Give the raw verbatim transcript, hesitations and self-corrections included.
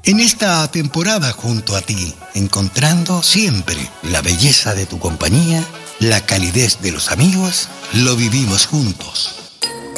En esta temporada junto a ti, encontrando siempre la belleza de tu compañía, la calidez de los amigos, lo vivimos juntos.